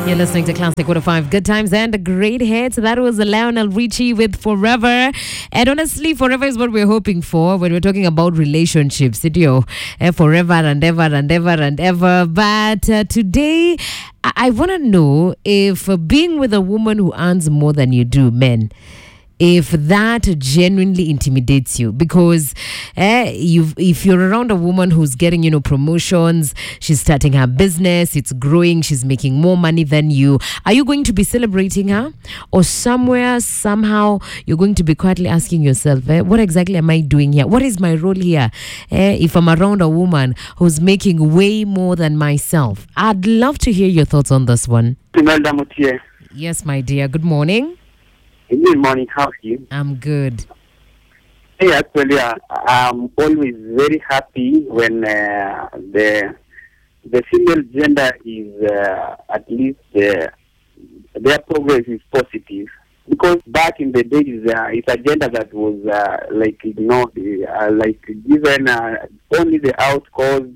You're listening to Classic 105 Good Times and Great Hits. That was Lionel Richie with Forever. And honestly, forever is what we're hoping for when we're talking about relationships. Forever and ever and ever and ever. But today, I want to know if being with a woman who earns more than you do, men, if that genuinely intimidates you, because if you're around a woman who's getting, promotions, she's starting her business, it's growing, she's making more money than you, are you going to be celebrating her? Or somehow, you're going to be quietly asking yourself, what exactly am I doing here? What is my role here? If I'm around a woman who's making way more than myself. I'd love to hear your thoughts on this one. Yes, my dear. Good morning. Good morning. How are you? I'm good. Hey, actually, I'm always very happy when the female gender is at least their progress is positive. Because back in the days, it's a gender that was ignored, given only the outcomes,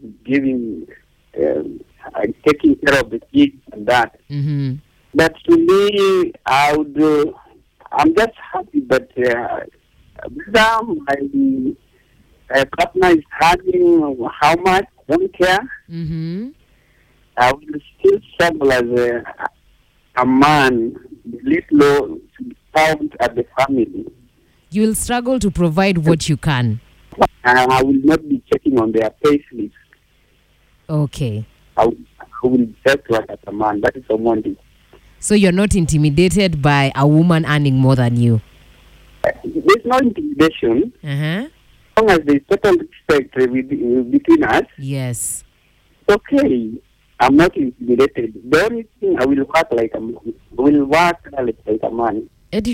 taking care of the kids and that. Mm-hmm. But to me, I'm just happy that whether my partner is having how much, I don't care. Mm-hmm. I will still struggle as a man, little to be found at the family. You will struggle to provide what you can. I will not be checking on their payslips. Okay. I will just work as a man. That is a Monday. So you're not intimidated by a woman earning more than you? There's no intimidation. Uh-huh. As long as there's total respect between us. Yes. Okay. I'm not intimidated. The only thing I will work like a man.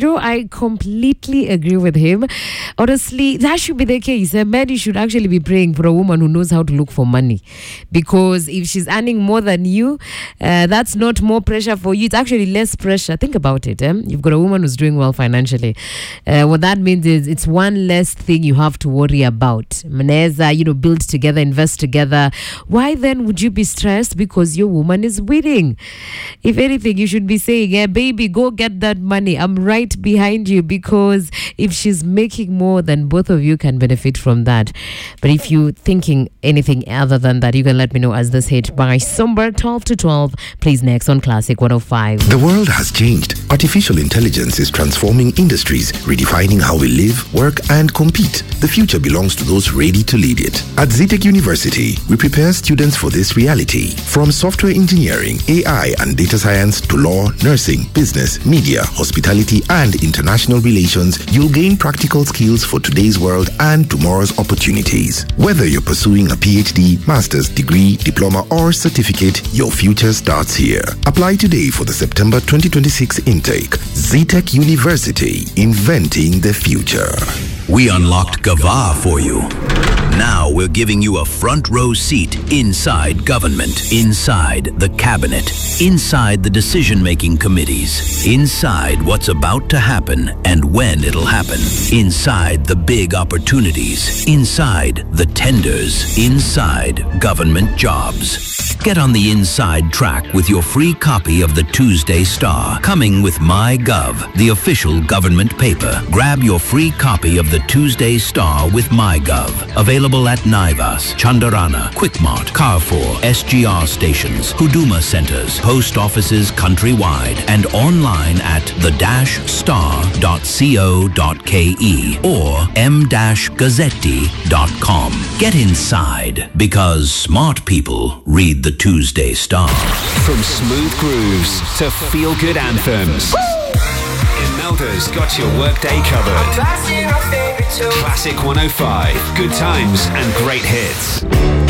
I completely agree with him. Honestly, that should be the case. Men should actually be praying for a woman who knows how to look for money. Because if she's earning more than you, that's not more pressure for you. It's actually less pressure. Think about it. You've got a woman who's doing well financially. What that means is it's one less thing you have to worry about. Mneza, build together, invest together. Why then would you be stressed because your woman is winning? If anything, you should be saying, baby, go get that money. I'm right behind you, because if she's making more, then both of you can benefit from that. But if you're thinking anything other than that, you can let me know as this hit by Somber 12 to 12 plays next on Classic 105. The world has changed. Artificial intelligence is transforming industries, redefining how we live, work, and compete. The future belongs to those ready to lead it. At Zetech University, we prepare students for this reality. From software engineering, AI, and data science to law, nursing, business, media, hospitality, and international relations, you'll gain practical skills for today's world and tomorrow's opportunities. Whether you're pursuing a PhD, master's degree, diploma, or certificate, your future starts here. Apply today for the September 2026 intake. Zetech University, inventing the future. We unlocked Gava for you. Now we're giving you a front row seat inside government, inside the cabinet, inside the decision-making committees, inside what's about to happen and when it'll happen, inside the big opportunities, inside the tenders, inside government jobs. Get on the inside track with your free copy of the Tuesday Star, coming with MyGov, the official government paper. Grab your free copy of the Tuesday Star with MyGov. Available at Naivas, Chandarana, Quickmart, Carrefour, SGR stations, Huduma centers, post offices countrywide, and online at the-star.co.ke or m-gazzetti.com. Get inside, because smart people read the Tuesday Star. From smooth grooves to feel-good anthems, Imelda's got your workday covered. Classic 105, good times and great hits.